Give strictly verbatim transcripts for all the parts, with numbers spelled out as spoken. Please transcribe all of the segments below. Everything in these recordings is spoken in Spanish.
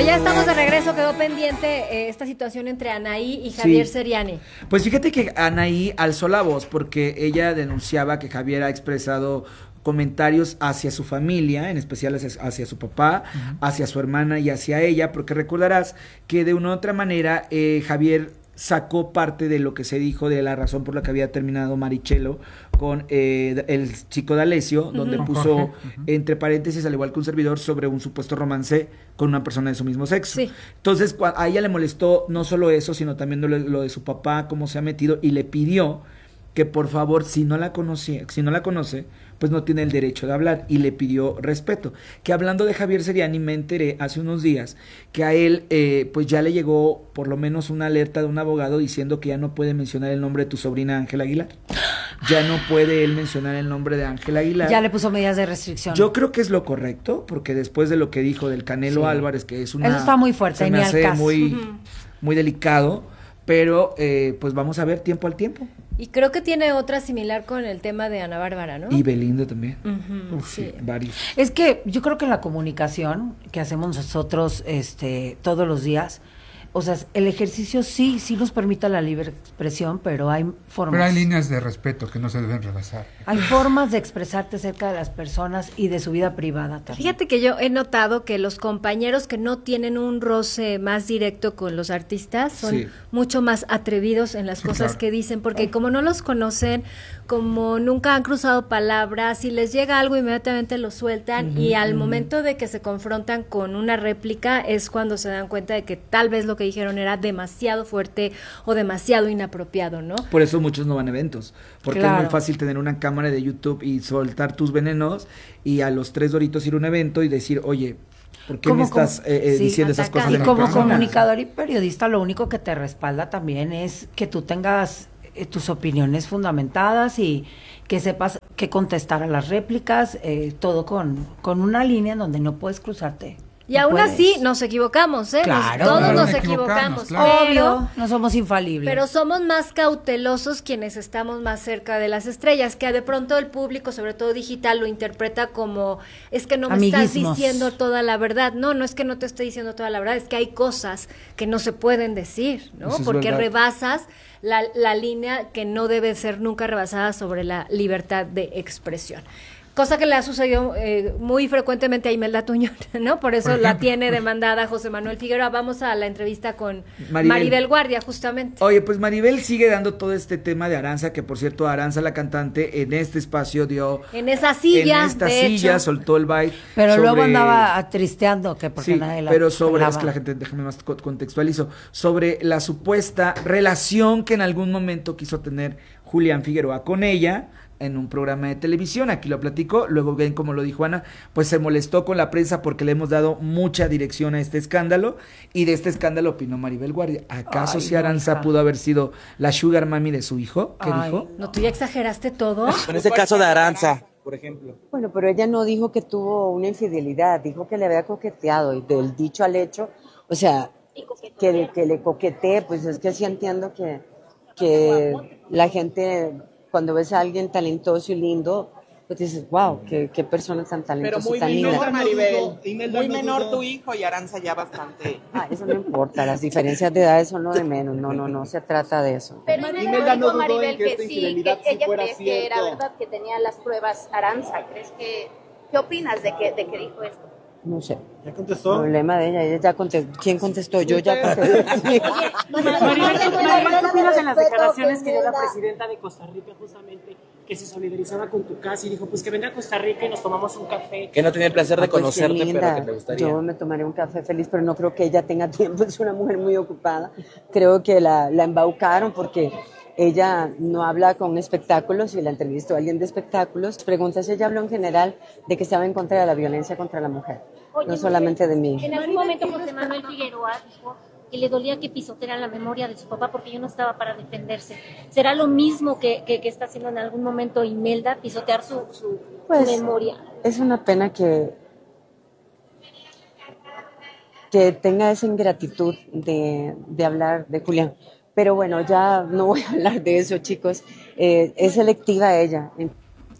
ya estamos de regreso, quedó pendiente eh, esta situación entre Anaí y Javier Sí. Seriani. Pues fíjate que Anaí alzó la voz porque ella denunciaba que Javier ha expresado comentarios hacia su familia, en especial hacia, hacia su papá, uh-huh. hacia su hermana y hacia ella, porque recordarás que de una u otra manera eh, Javier sacó parte de lo que se dijo de la razón por la que había terminado Marichelo con eh, el chico de Alessio, uh-huh. donde puso uh-huh. entre paréntesis, al igual que un servidor, sobre un supuesto romance con una persona de su mismo sexo. Sí. Entonces a ella le molestó no solo eso, sino también lo, lo de su papá, cómo se ha metido, y le pidió que por favor, si no la conoce, si no la conoce, pues no tiene el derecho de hablar, y le pidió respeto. Que hablando de Javier Seriani, me enteré hace unos días que a él eh, pues ya le llegó por lo menos una alerta de un abogado diciendo que ya no puede mencionar el nombre de tu sobrina Ángela Aguilar. Ya no puede él mencionar el nombre de Ángela Aguilar. Ya le puso medidas de restricción. Yo creo que es lo correcto, porque después de lo que dijo del Canelo sí. Álvarez, que es una... Eso está muy fuerte, se me ni hace al caso. muy, uh-huh. muy delicado, pero eh, pues vamos a ver tiempo al tiempo. Y creo que tiene otra similar con el tema de Ana Bárbara, ¿no? Y Belinda también. Uh-huh, Uf, sí. sí, varios. Es que yo creo que la comunicación que hacemos nosotros este, todos los días, o sea, el ejercicio sí, sí nos permite la libre expresión, pero hay formas. Pero hay líneas de respeto que no se deben rebasar. Hay formas de expresarte cerca de las personas y de su vida privada también. Fíjate que yo he notado que los compañeros que no tienen un roce más directo con los artistas son sí. mucho más atrevidos en las sí, cosas claro. que dicen, porque como no los conocen, como nunca han cruzado palabras, si les llega algo inmediatamente lo sueltan, uh-huh, y al uh-huh. momento de que se confrontan con una réplica es cuando se dan cuenta de que tal vez lo que dijeron era demasiado fuerte o demasiado inapropiado, ¿no? Por eso muchos no van a eventos, porque claro. es muy fácil tener una cámara de YouTube y soltar tus venenos y a los tres doritos ir a un evento y decir, oye, ¿por qué me estás eh, eh, sí, diciendo esas cosas? Y de como persona? Comunicador y periodista, lo único que te respalda también es que tú tengas eh, tus opiniones fundamentadas y que sepas qué contestar a las réplicas, eh, todo con, con una línea en donde no puedes cruzarte. Y aún puedes. así nos equivocamos, ¿eh? Claro, nos, todos claro, nos equivocamos, equivocamos, claro. pero, obvio, no somos infalibles. Pero somos más cautelosos quienes estamos más cerca de las estrellas, que de pronto el público, sobre todo digital, lo interpreta como, es que no me amiguismos. Estás diciendo toda la verdad. No, no es que no te esté diciendo toda la verdad, es que hay cosas que no se pueden decir, ¿no? Eso es porque verdad. rebasas la, la línea que no debe ser nunca rebasada sobre la libertad de expresión. Cosa que le ha sucedido eh, muy frecuentemente a Imelda Tuñón, ¿no? Por eso Por la tiene demandada José Manuel Figueroa. Vamos a la entrevista con Maribel. Maribel Guardia, justamente. Oye, pues Maribel sigue dando todo este tema de Aranza, que por cierto, Aranza, la cantante, en este espacio dio... En esa silla, En esta de silla, hecho. soltó el byte. Pero sobre... luego andaba tristeando, que porque sí, nadie la pero sobre, pelaba. es que la gente, déjame más contextualizo, sobre la supuesta relación que en algún momento quiso tener Julián Figueroa con ella, en un programa de televisión, aquí lo platicó, luego ven como lo dijo Ana, pues se molestó con la prensa porque le hemos dado mucha dirección a este escándalo, y de este escándalo opinó Maribel Guardia. ¿Acaso Ay, si Aranza hija. pudo haber sido la sugar mami de su hijo? ¿Qué Ay, dijo? ¿No, tú ya exageraste todo? En este caso de Aranza, por ejemplo. Bueno, pero ella no dijo que tuvo una infidelidad, dijo que le había coqueteado, y del dicho al hecho, o sea, que, le- que le coquetee, pues es que sí entiendo que, que la gente, cuando ves a alguien talentoso y lindo, pues dices, wow, qué, qué persona tan Pero talentosa y muy tan menor, linda. Maribel. Muy menor tu hijo y Aranza ya bastante. Ah, eso no importa, las diferencias de edades son lo de menos, no, no, no se trata de eso. Pero Imelda no dijo dudó Maribel en que que, esta sí, infidelidad que sí ella fuera crees que era cierto. verdad, que tenía las pruebas Aranza. ¿Crees que, qué opinas de que, de que dijo esto? No sé, ¿Ya contestó? problema de ella, ella ya contestó. ¿Quién contestó? Yo ya contesté. Maribel, ¿qué opinas de las declaraciones que dio la presidenta de Costa Rica justamente, que se solidarizaba con tu casa y dijo, pues que venga a Costa Rica y nos tomamos un café? Que no tenía el placer de Ah, pues, conocerte, qué linda. pero que te gustaría. Yo me tomaré un café feliz, pero no creo que ella tenga tiempo, es una mujer muy ocupada. Creo que la, la embaucaron porque ella no habla con espectáculos, y la entrevistó a alguien de espectáculos. Preguntas, ella habló en general de que estaba en contra de la violencia contra la mujer, Oye, no solamente de mí. En algún momento José Manuel Figueroa dijo que le dolía que pisotearan la memoria de su papá porque yo no estaba para defenderse. ¿Será lo mismo que, que, que está haciendo en algún momento Imelda, pisotear su, su, Pues, su memoria? Es una pena que, que tenga esa ingratitud de, de hablar de Julián. Pero bueno, ya no voy a hablar de eso, chicos. Eh, es selectiva ella.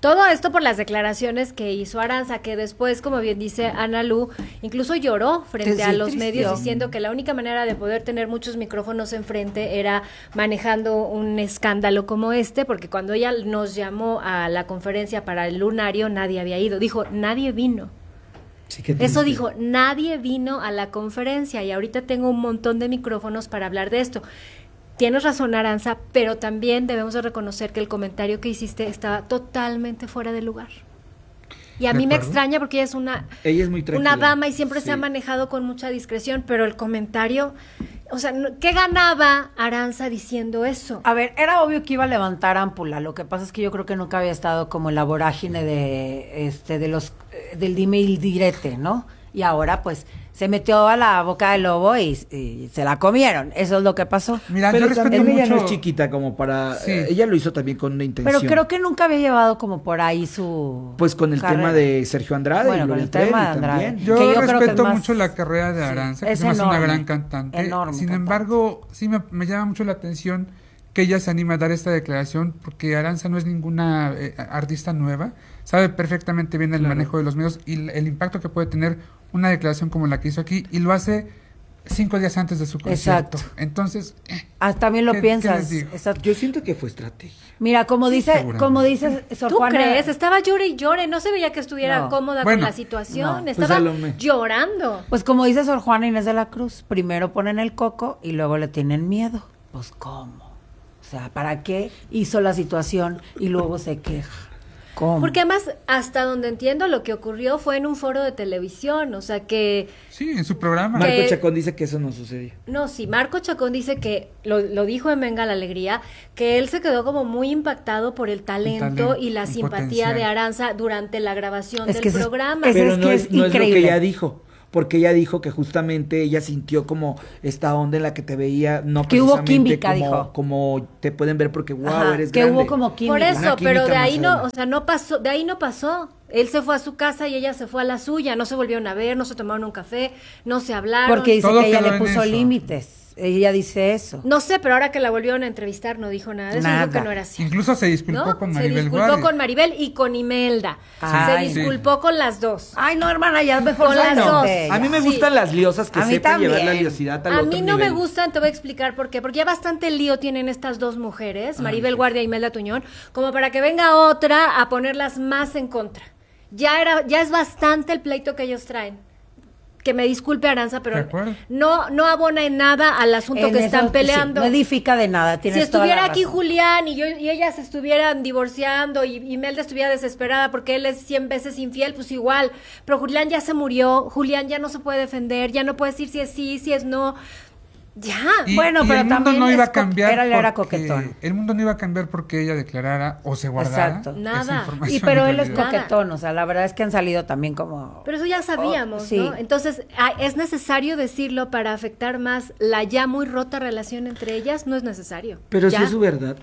Todo esto por las declaraciones que hizo Aranza, que después, como bien dice Ana Lu, incluso lloró frente a los medios diciendo que la única manera de poder tener muchos micrófonos enfrente era manejando un escándalo como este, porque cuando ella nos llamó a la conferencia para el lunario, nadie había ido. Dijo, nadie vino. Sí, eso dijo, nadie vino a la conferencia y ahorita tengo un montón de micrófonos para hablar de esto. Tienes razón, Aranza, pero también debemos de reconocer que el comentario que hiciste estaba totalmente fuera de lugar. Y a mí me extraña porque ella es una, ella es muy una dama y siempre sí. se ha manejado con mucha discreción, pero el comentario, o sea, ¿qué ganaba Aranza diciendo eso? A ver, era obvio que iba a levantar ámpula, lo que pasa es que yo creo que nunca había estado como en la vorágine de, este, de los, del dime y direte, ¿no? Y ahora, pues, se metió a la boca del lobo y, y se la comieron. Eso es lo que pasó. Mira, pero yo también mucho... ella no es chiquita como para... Sí. Eh, ella lo hizo también con una intención. Pero creo que nunca había llevado como por ahí su... Pues con el carrera. tema de Sergio Andrade. Bueno, y con el tema de Andrade. También. Yo, que yo respeto creo que más... mucho la carrera de Aranza, sí, que es, es una gran cantante. Enorme Sin cantante. embargo, sí me, me llama mucho la atención que ella se anima a dar esta declaración, porque Aranza no es ninguna eh, artista nueva. Sabe perfectamente bien el claro. manejo de los medios y el, el impacto que puede tener una declaración como la que hizo aquí, y lo hace cinco días antes de su concierto. Exacto. Entonces, eh, ah, también lo ¿qué, piensas. ¿qué Yo siento que fue estrategia. Mira, como sí, dice, como dice Sor ¿Tú Juana, crees? Estaba llore y llore, no se veía que estuviera no. cómoda bueno, con la situación, no. estaba pues llorando. Pues como dice Sor Juana Inés de la Cruz, primero ponen el coco y luego le tienen miedo. Pues ¿cómo? O sea, ¿para qué hizo la situación y luego se queja? ¿Cómo? Porque además, hasta donde entiendo, lo que ocurrió fue en un foro de televisión, o sea que... Sí, en su programa. Marco Chacón dice que eso no sucedió. No, sí, Marco Chacón dice que, lo, lo dijo en Venga la Alegría, que él se quedó como muy impactado por el talento, el talento y la simpatía potencial. de Aranza durante la grabación es del programa. Es, Pero es, no, es, es, no es lo que ella dijo. Porque ella dijo que justamente ella sintió como esta onda en la que te veía, no que precisamente hubo química, como, dijo. como te pueden ver porque wow, Ajá, eres que grande. hubo como química. Por eso, pero de ahí no, o sea, no pasó, de ahí no pasó. Él se fue a su casa y ella se fue a la suya, no se volvieron a ver, no se tomaron un café, no se hablaron. Porque dice Todo que ella le puso límites. Ella dice eso. No sé, pero ahora que la volvieron a entrevistar no dijo nada de eso, nada. dijo que no era así. Incluso se disculpó ¿no? con Maribel Se disculpó Guardia. con Maribel y con Imelda. Ay, se disculpó sí. con las dos. Ay, no, hermana, ya mejor con las dos. A mí me gustan sí. las liosas que a sepan llevar la liosidad al A otro mí no nivel. me gustan, te voy a explicar por qué. Porque ya bastante lío tienen estas dos mujeres, Maribel Ay, Guardia y Imelda Tuñón, como para que venga otra a ponerlas más en contra. Ya era, ya es bastante el pleito que ellos traen. Que me disculpe Aranza, pero no no abona en nada al asunto en que están peleando. Sí, no edifica de nada. Si estuviera aquí Julián y yo y ellas estuvieran divorciando y Imelda estuviera desesperada porque él es cien veces infiel, pues igual. Pero Julián ya se murió, Julián ya no se puede defender, ya no puede decir si es sí, si es no. Ya, y, bueno, y pero el mundo también no iba a cambiar era, porque, era coquetón. El mundo no iba a cambiar porque ella declarara o se guardara. Exacto. Nada. Esa información y pero él es realidad. coquetón, o sea, la verdad es que han salido también como. Pero eso ya sabíamos, oh, sí. ¿no? Entonces, ¿es necesario decirlo para afectar más la ya muy rota relación entre ellas? No es necesario. Pero ¿Ya? si es su verdad.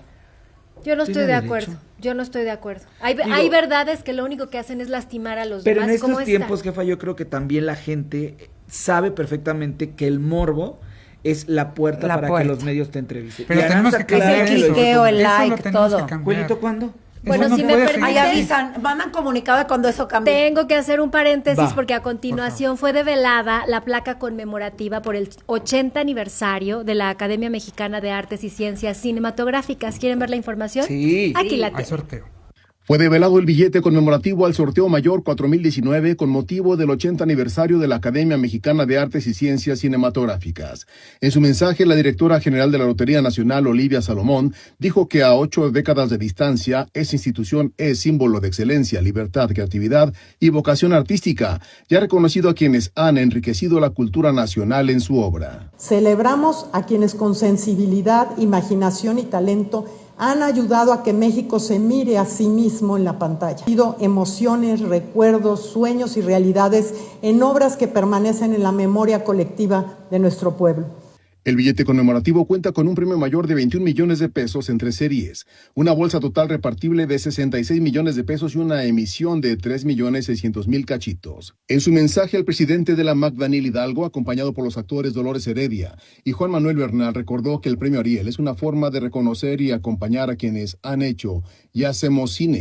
Yo no estoy de derecho. acuerdo. Yo no estoy de acuerdo. Hay, Digo, hay verdades que lo único que hacen es lastimar a los pero demás. Pero en estos como tiempos, esta. jefa, yo creo que también la gente sabe perfectamente que el morbo es la puerta la para puerta. que los medios te entrevisten. Pero y tenemos Aranza, que cambiar el cliqueo, el like, todo. ¿Juelito cuándo? Bueno, no si me permiten, ahí avisan, mandan comunicado de cuando eso cambie. Tengo que hacer un paréntesis Va, porque a continuación fue develada la placa conmemorativa por el ochenta aniversario de la Academia Mexicana de Artes y Ciencias Cinematográficas. ¿Quieren ver la información? Sí. Aquí la Hay tengo. sorteo. Fue develado el billete conmemorativo al sorteo mayor cuatro mil diecinueve con motivo del ochenta aniversario de la Academia Mexicana de Artes y Ciencias Cinematográficas. En su mensaje, la directora general de la Lotería Nacional, Olivia Salomón, dijo que a ocho décadas de distancia, esa institución es símbolo de excelencia, libertad, creatividad y vocación artística, y ha reconocido a quienes han enriquecido la cultura nacional en su obra. Celebramos a quienes con sensibilidad, imaginación y talento han ayudado a que México se mire a sí mismo en la pantalla. Ha sido emociones, recuerdos, sueños y realidades en obras que permanecen en la memoria colectiva de nuestro pueblo. El billete conmemorativo cuenta con un premio mayor de veintiún millones de pesos en tres series, una bolsa total repartible de sesenta y seis millones de pesos y una emisión de tres millones seiscientos mil cachitos. En su mensaje, el presidente de la M A C, Daniel Hidalgo, acompañado por los actores Dolores Heredia y Juan Manuel Bernal, recordó que el premio Ariel es una forma de reconocer y acompañar a quienes han hecho y hacemos cine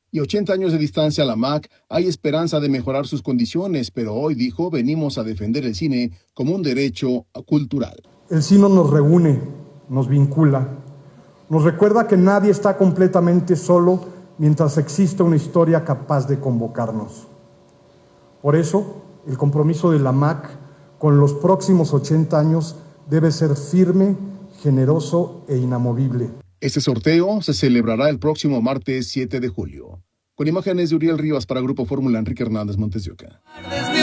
Y ochenta años de distancia a la M A C, hay esperanza de mejorar sus condiciones, pero hoy, dijo, venimos a defender el cine como un derecho cultural. El cine nos reúne, nos vincula, nos recuerda que nadie está completamente solo mientras exista una historia capaz de convocarnos. Por eso, el compromiso de la M A C con los próximos ochenta años debe ser firme, generoso e inamovible. Este sorteo se celebrará el próximo martes siete de julio. Con imágenes de Uriel Rivas para Grupo Fórmula, Enrique Hernández Montes de Oca.